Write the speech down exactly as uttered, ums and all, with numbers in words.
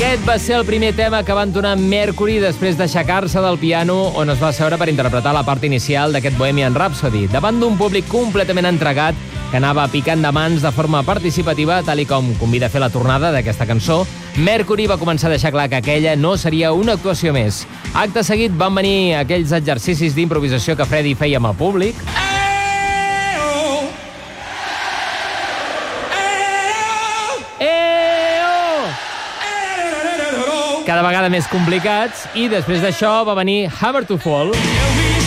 Aquest va ser el primer tema que va entonar Mercury després d'aixecar-se del piano on es va asseure per interpretar la part inicial d'aquest Bohemian Rhapsody, davant d'un públic completament entregat que anava picant de mans de forma participativa, tal i com convida a fer la tornada d'aquesta cançó. Mercury va començar a deixar clar que aquella no seria una actuació més. Acte seguit van venir aquells exercicis d'improvisació que Freddie feia amb el públic. Cada vegada més complicats, i després d'això va venir Hammer to Fall.